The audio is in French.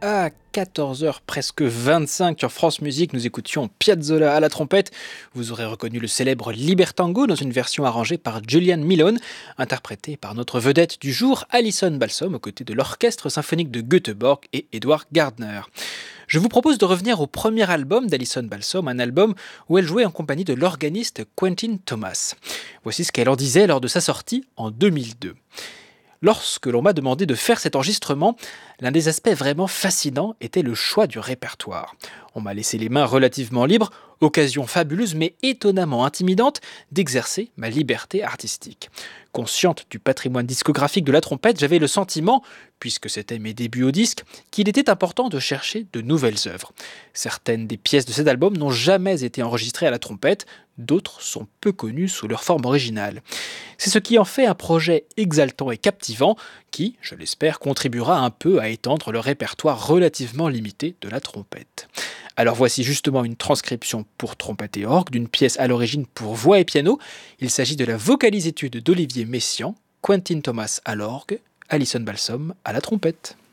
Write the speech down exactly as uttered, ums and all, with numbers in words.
À quatorze heures presque vingt-cinq sur France Musique, nous écoutions Piazzolla à la trompette. Vous aurez reconnu le célèbre Libertango dans une version arrangée par Julian Milone, interprétée par notre vedette du jour, Alison Balsom, aux côtés de l'Orchestre symphonique de Göteborg et Edward Gardner. Je vous propose de revenir au premier album d'Alison Balsom, un album où elle jouait en compagnie de l'organiste Quentin Thomas. Voici ce qu'elle en disait lors de sa sortie en deux mille deux. Lorsque l'on m'a demandé de faire cet enregistrement, l'un des aspects vraiment fascinants était le choix du répertoire. On m'a laissé les mains relativement libres, occasion fabuleuse mais étonnamment intimidante d'exercer ma liberté artistique. Consciente du patrimoine discographique de la trompette, j'avais le sentiment, puisque c'était mes débuts au disque, qu'il était important de chercher de nouvelles œuvres. Certaines des pièces de cet album n'ont jamais été enregistrées à la trompette, d'autres sont peu connues sous leur forme originale. C'est ce qui en fait un projet exaltant et captivant qui, je l'espère, contribuera un peu à étendre le répertoire relativement limité de la trompette. Alors voici justement une transcription pour trompette et orgue d'une pièce à l'origine pour voix et piano. Il s'agit de la vocalise-étude d'Olivier Messiaen, Quentin Thomas à l'orgue, Alison Balsom à la trompette.